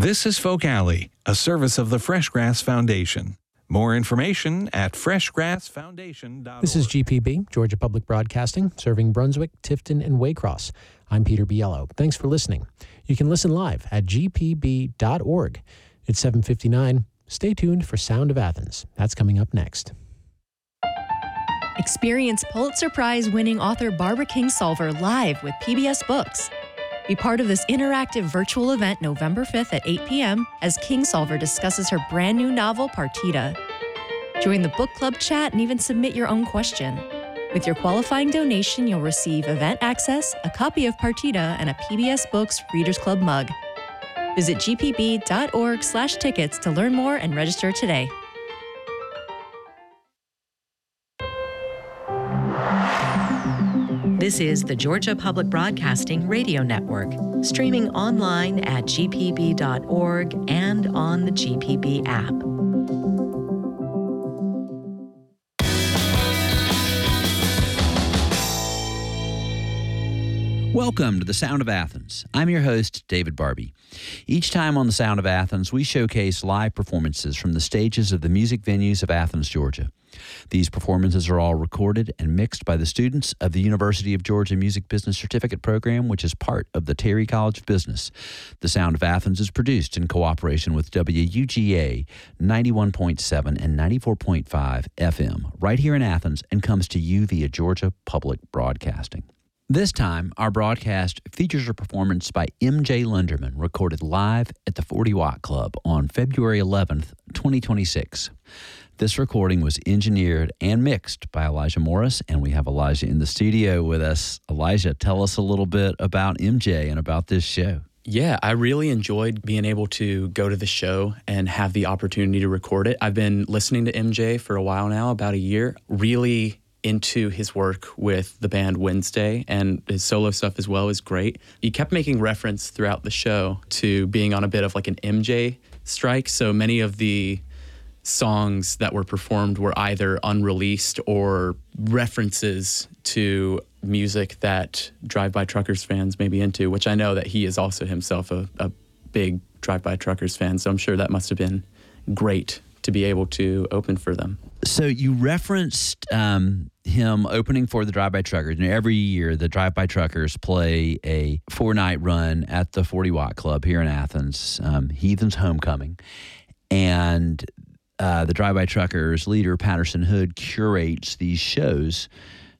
This is Folk Alley, a service of the Freshgrass Foundation. More information at freshgrassfoundation.org. This is GPB, Georgia Public Broadcasting, serving Brunswick, Tifton, and Waycross. I'm Peter Biello. Thanks for listening. You can listen live at gpb.org. It's 7:59. Stay tuned for Sound of Athens. That's coming up next. Experience Pulitzer Prize-winning author Barbara Kingsolver live with PBS Books. Be part of this interactive virtual event November 5th at 8 p.m. as Kingsolver discusses her brand new novel, Partita. Join the book club chat and even submit your own question. With your qualifying donation, you'll receive event access, a copy of Partita, and a PBS Books Readers Club mug. Visit gpb.org/tickets to learn more and register today. This is the Georgia Public Broadcasting Radio Network, streaming online at gpb.org and on the GPB app. Welcome to the Sound of Athens. I'm your host, David Barbie. Each time on the Sound of Athens, we showcase live performances from the stages of the music venues of Athens, Georgia. These performances are all recorded and mixed by the students of the University of Georgia Music Business Certificate Program, which is part of the Terry College of Business. The Sound of Athens is produced in cooperation with WUGA 91.7 and 94.5 FM right here in Athens and comes to you via Georgia Public Broadcasting. This time, our broadcast features a performance by M.J. Lenderman, recorded live at the 40 Watt Club on February 11th, 2026. This recording was engineered and mixed by Elijah Morris, and we have Elijah in the studio with us. Elijah, tell us a little bit about MJ and about this show. Yeah, I really enjoyed being able to go to the show and have the opportunity to record it. I've been listening to MJ for a while now, about a year, really into his work with the band Wednesday, and his solo stuff as well is great. He kept making reference throughout the show to being on a bit of like an MJ strike, so many of the songs that were performed were either unreleased or references to music that Drive-By Truckers fans may be into, which I know that he is also himself a big Drive-By Truckers fan, so I'm sure that must have been great to be able to open for them. So you referenced him opening for the Drive-By Truckers. And every year, the Drive-By Truckers play a 4-night run at the 40 Watt Club here in Athens, Heathen's Homecoming. And the Drive-By Truckers leader, Patterson Hood, curates these shows,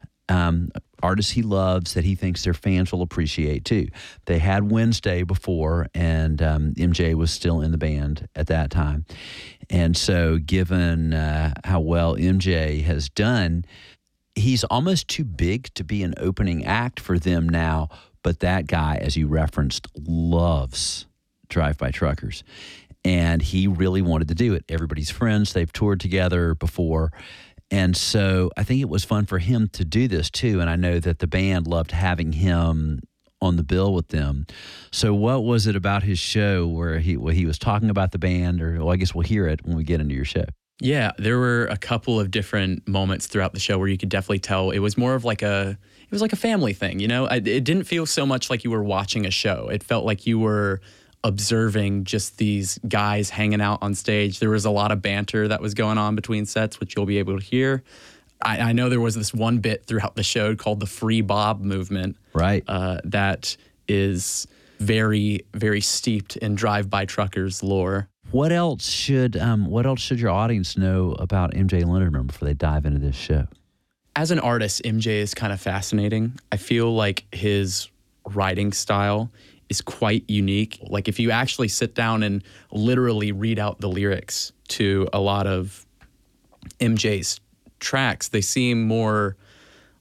artists he loves that he thinks their fans will appreciate too. They had Wednesday before, and MJ was still in the band at that time. And so given how well MJ has done, he's almost too big to be an opening act for them now. But that guy, as you referenced, loves Drive-By Truckers. And he really wanted to do it. Everybody's friends. They've toured together before. And so I think it was fun for him to do this too. And I know that the band loved having him on the bill with them. So what was it about his show where he was talking about the band? Or, well, I guess we'll hear it when we get into your show. Yeah, there were a couple of different moments throughout the show where you could definitely tell it was more of like a family thing, you know? It didn't feel so much like you were watching a show. It felt like you were observing just these guys hanging out on stage. There was a lot of banter that was going on between sets, which you'll be able to hear. I know there was this one bit throughout the show called the Free Bob movement. Right. That is very, very steeped in Drive-By Truckers lore. What else should your audience know about MJ Lenderman before they dive into this show? As an artist, MJ is kind of fascinating. I feel like his writing style is quite unique. Like if you actually sit down and literally read out the lyrics to a lot of MJ's tracks, they seem more